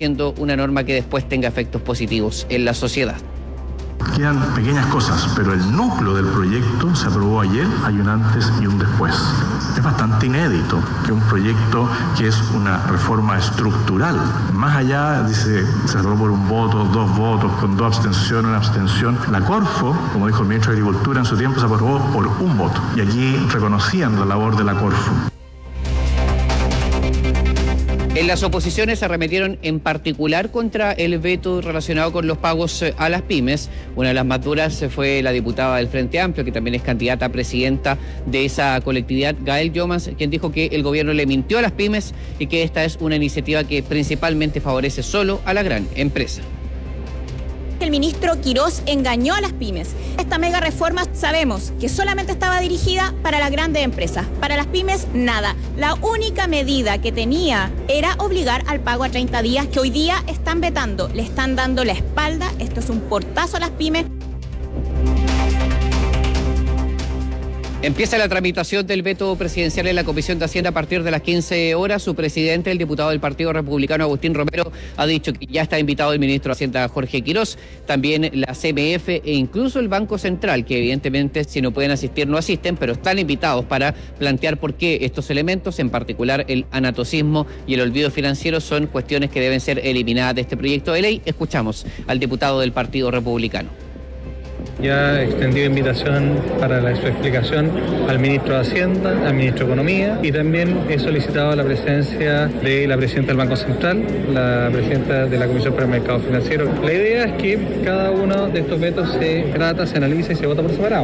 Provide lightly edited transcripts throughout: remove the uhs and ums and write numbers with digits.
siendo una norma que después tenga efectos positivos en la sociedad. Quedan pequeñas cosas, pero el núcleo del proyecto se aprobó ayer, hay un antes y un después. Es bastante inédito que un proyecto que es una reforma estructural, más allá, dice, se aprobó por un voto, 2 votos, con 2 abstenciones, 1 abstención. La Corfo, como dijo el ministro de Agricultura en su tiempo, se aprobó por 1 voto. Y allí reconocían la labor de la Corfo. En las oposiciones se arremetieron en particular contra el veto relacionado con los pagos a las pymes. Una de las más duras fue la diputada del Frente Amplio, que también es candidata a presidenta de esa colectividad, Gael Yomas, quien dijo que el gobierno le mintió a las pymes y que esta es una iniciativa que principalmente favorece solo a la gran empresa. El ministro Quirós engañó a las pymes. Esta mega reforma sabemos que solamente estaba dirigida para las grandes empresas. Para las pymes, nada. La única medida que tenía era obligar al pago a 30 días, que hoy día están vetando. Le están dando la espalda. Esto es un portazo a las pymes. Empieza la tramitación del veto presidencial en la Comisión de Hacienda a partir de las 15 horas. Su presidente, el diputado del Partido Republicano, Agustín Romero, ha dicho que ya está invitado el ministro de Hacienda, Jorge Quirós, también la CMF e incluso el Banco Central, que evidentemente si no pueden asistir, no asisten, pero están invitados para plantear por qué estos elementos, en particular el anatocismo y el olvido financiero, son cuestiones que deben ser eliminadas de este proyecto de ley. Escuchamos al diputado del Partido Republicano. Ya he extendido invitación para su explicación al ministro de Hacienda, al ministro de Economía, y también he solicitado la presencia de la presidenta del Banco Central, la presidenta de la Comisión para el Mercado Financiero. La idea es que cada uno de estos vetos se trata, se analiza y se vota por separado.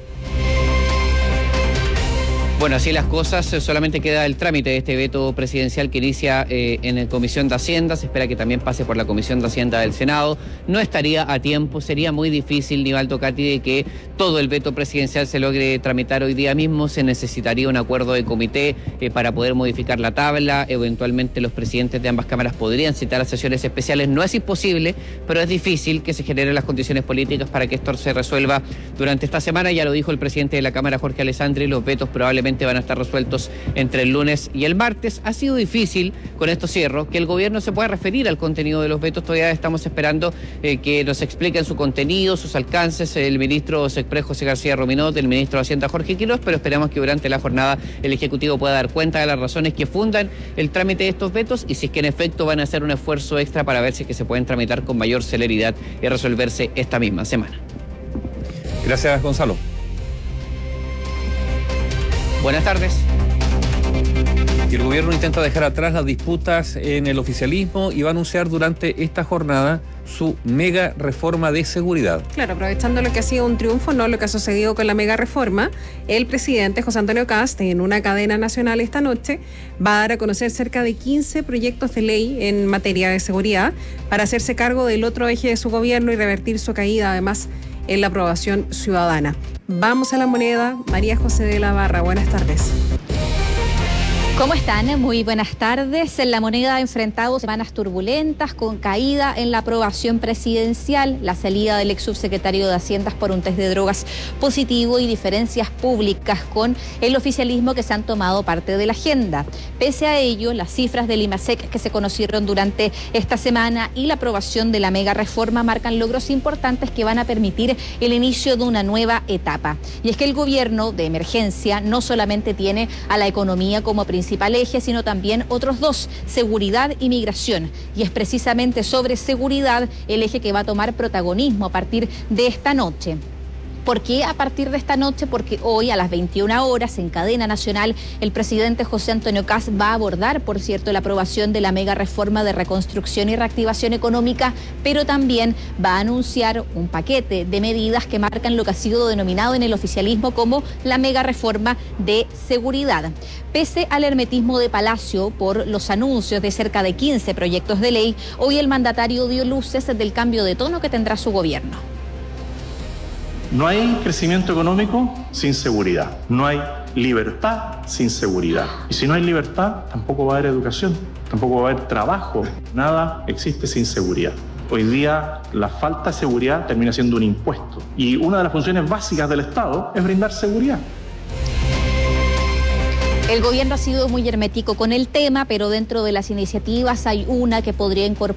Bueno, así las cosas, solamente queda el trámite de este veto presidencial que inicia en la Comisión de Hacienda. Se espera que también pase por la Comisión de Hacienda del Senado. No estaría a tiempo, sería muy difícil, Nivaldo Cati, de que todo el veto presidencial se logre tramitar hoy día mismo. Se necesitaría un acuerdo de comité para poder modificar la tabla. Eventualmente los presidentes de ambas cámaras podrían citar a sesiones especiales. No es imposible, pero es difícil que se generen las condiciones políticas para que esto se resuelva durante esta semana. Ya lo dijo el presidente de la Cámara, Jorge Alessandri, los vetos probablemente van a estar resueltos entre el lunes y el martes. Ha sido difícil, con esto cierro, que el gobierno se pueda referir al contenido de los vetos. Todavía estamos esperando que nos expliquen su contenido, sus alcances, el ministro Sexpress José García Rominot, el ministro de Hacienda Jorge Quirós, pero esperamos que durante la jornada el Ejecutivo pueda dar cuenta de las razones que fundan el trámite de estos vetos y si es que en efecto van a hacer un esfuerzo extra para ver si es que se pueden tramitar con mayor celeridad y resolverse esta misma semana. Gracias, Gonzalo. Buenas tardes. Y el gobierno intenta dejar atrás las disputas en el oficialismo y va a anunciar durante esta jornada su mega reforma de seguridad. Claro, aprovechando lo que ha sido un triunfo, no lo que ha sucedido con la mega reforma, el presidente José Antonio Kast, en una cadena nacional esta noche, va a dar a conocer cerca de 15 proyectos de ley en materia de seguridad para hacerse cargo del otro eje de su gobierno y revertir su caída, además, en la aprobación ciudadana. Vamos a la moneda. María José de la Barra, buenas tardes. ¿Cómo están? Muy buenas tardes. En La Moneda ha enfrentado semanas turbulentas con caída en la aprobación presidencial, la salida del ex subsecretario de Hacienda por un test de drogas positivo y diferencias públicas con el oficialismo que se han tomado parte de la agenda. Pese a ello, las cifras del IMASEC que se conocieron durante esta semana y la aprobación de la mega reforma marcan logros importantes que van a permitir el inicio de una nueva etapa. Y es que el gobierno de emergencia no solamente tiene a la economía como principal eje, sino también otros dos, seguridad y migración. Y es precisamente sobre seguridad el eje que va a tomar protagonismo a partir de esta noche. ¿Por qué a partir de esta noche? Porque hoy a las 21 horas en cadena nacional el presidente José Antonio Kast va a abordar, por cierto, la aprobación de la mega reforma de reconstrucción y reactivación económica, pero también va a anunciar un paquete de medidas que marcan lo que ha sido denominado en el oficialismo como la mega reforma de seguridad. Pese al hermetismo de Palacio por los anuncios de cerca de 15 proyectos de ley, hoy el mandatario dio luces del cambio de tono que tendrá su gobierno. No hay crecimiento económico sin seguridad. No hay libertad sin seguridad. Y si no hay libertad, tampoco va a haber educación, tampoco va a haber trabajo. Nada existe sin seguridad. Hoy día la falta de seguridad termina siendo un impuesto. Y una de las funciones básicas del Estado es brindar seguridad. El gobierno ha sido muy hermético con el tema, pero dentro de las iniciativas hay una que podría incorporar